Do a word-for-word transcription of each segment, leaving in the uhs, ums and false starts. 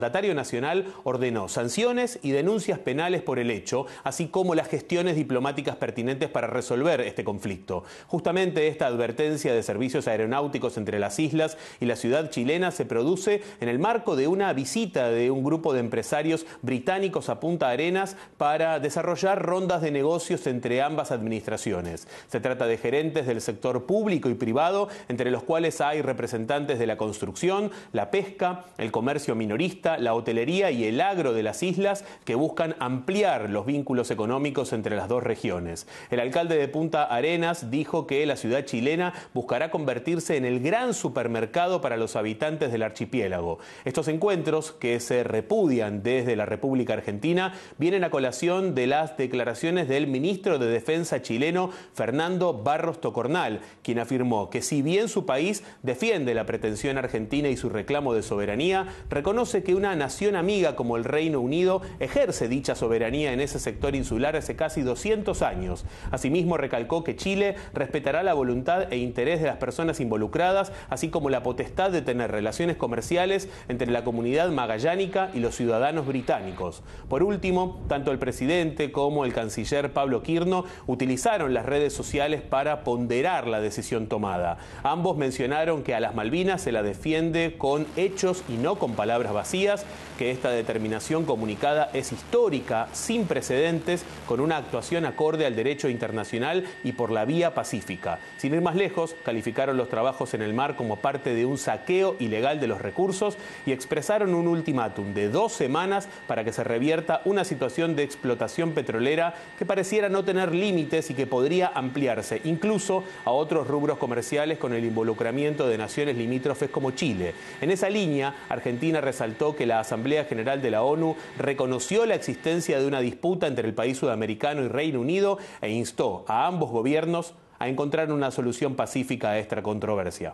El mandatario nacional ordenó sanciones y denuncias penales por el hecho, así como las gestiones diplomáticas pertinentes para resolver este conflicto. Justamente esta advertencia de servicios aeronáuticos entre las islas y la ciudad chilena se produce en el marco de una visita de un grupo de empresarios británicos a Punta Arenas para desarrollar rondas de negocios entre ambas administraciones. Se trata de gerentes del sector público y privado, entre los cuales hay representantes de la construcción, la pesca, el comercio minorista, la hotelería y el agro de las islas, que buscan ampliar los vínculos económicos entre las dos regiones. El alcalde de Punta Arenas dijo que la ciudad chilena buscará convertirse en el gran supermercado para los habitantes del archipiélago. Estos encuentros, que se repudian desde la República Argentina, vienen a colación de las declaraciones del ministro de Defensa chileno, Fernando Barros Tocornal, quien afirmó que si bien su país defiende la pretensión argentina y su reclamo de soberanía, reconoce que una nación amiga como el Reino Unido ejerce dicha soberanía en ese sector insular hace casi doscientos años. Asimismo, recalcó que Chile respetará la voluntad e interés de las personas involucradas, así como la potestad de tener relaciones comerciales entre la comunidad magallánica y los ciudadanos británicos. Por último, tanto el presidente como el canciller Pablo Quirno utilizaron las redes sociales para ponderar la decisión tomada. Ambos mencionaron que a las Malvinas se la defiende con hechos y no con palabras vacías, que esta determinación comunicada es histórica, sin precedentes, con una actuación acorde al derecho internacional y por la vía pacífica. Sin ir más lejos, calificaron los trabajos en el mar como parte de un saqueo ilegal de los recursos y expresaron un ultimátum de dos semanas para que se revierta una situación de explotación petrolera que pareciera no tener límites y que podría ampliarse incluso a otros rubros comerciales con el involucramiento de naciones limítrofes como Chile. En esa línea, Argentina resaltó que la Asamblea General de la ONU reconoció la existencia de una disputa entre el país sudamericano y Reino Unido e instó a ambos gobiernos a encontrar una solución pacífica a esta controversia.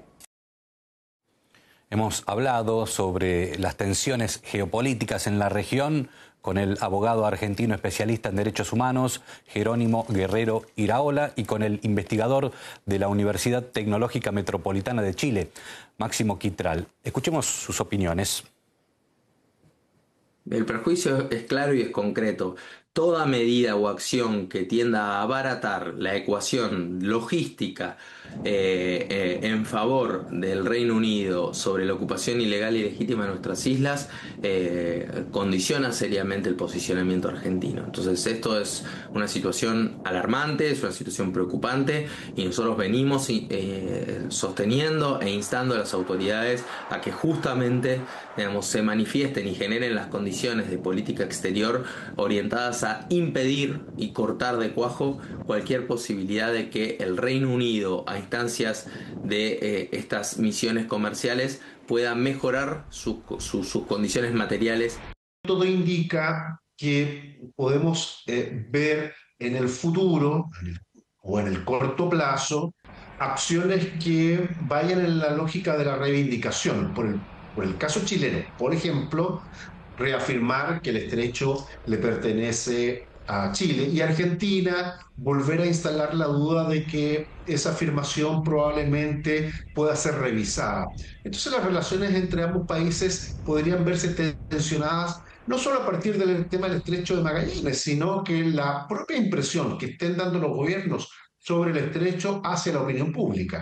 Hemos hablado sobre las tensiones geopolíticas en la región con el abogado argentino especialista en derechos humanos, Jerónimo Guerrero Iraola, y con el investigador de la Universidad Tecnológica Metropolitana de Chile, Máximo Quitral. Escuchemos sus opiniones. El perjuicio es claro y es concreto. Toda medida o acción que tienda a abaratar la ecuación logística eh, eh, en favor del Reino Unido sobre la ocupación ilegal y legítima de nuestras islas eh, condiciona seriamente el posicionamiento argentino. Entonces esto es una situación alarmante, es una situación preocupante, y nosotros venimos eh, sosteniendo e instando a las autoridades a que justamente, digamos, se manifiesten y generen las condiciones de política exterior orientadas a impedir y cortar de cuajo cualquier posibilidad de que el Reino Unido, a instancias de eh, estas misiones comerciales, pueda mejorar su, su, sus condiciones materiales. Todo indica que podemos eh, ver en el futuro o en el corto plazo acciones que vayan en la lógica de la reivindicación. Por el, por el caso chileno, por ejemplo, reafirmar que el estrecho le pertenece a Chile, y Argentina volver a instalar la duda de que esa afirmación probablemente pueda ser revisada. Entonces las relaciones entre ambos países podrían verse tensionadas no solo a partir del tema del estrecho de Magallanes, sino que la propia impresión que estén dando los gobiernos sobre el estrecho hacia la opinión pública.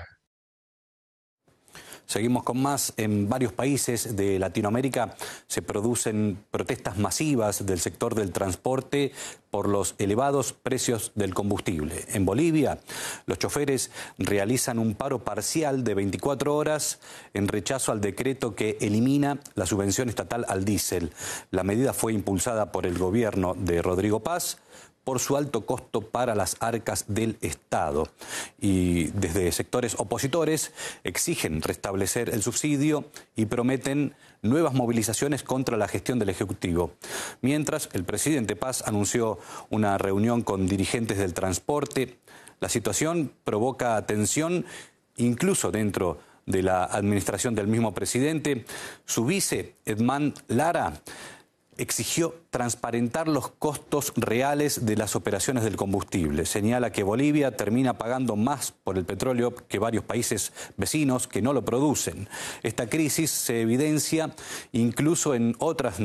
Seguimos con más. En varios países de Latinoamérica se producen protestas masivas del sector del transporte por los elevados precios del combustible. En Bolivia, los choferes realizan un paro parcial de veinticuatro horas en rechazo al decreto que elimina la subvención estatal al diésel. La medida fue impulsada por el gobierno de Rodrigo Paz por su alto costo para las arcas del Estado. Y desde sectores opositores exigen restablecer el subsidio y prometen nuevas movilizaciones contra la gestión del Ejecutivo. Mientras, el presidente Paz anunció una reunión con dirigentes del transporte. La situación provoca tensión incluso dentro de la administración del mismo presidente. Su vice, Edmán Lara, exigió transparentar los costos reales de las operaciones del combustible. Señala que Bolivia termina pagando más por el petróleo que varios países vecinos que no lo producen. Esta crisis se evidencia incluso en otras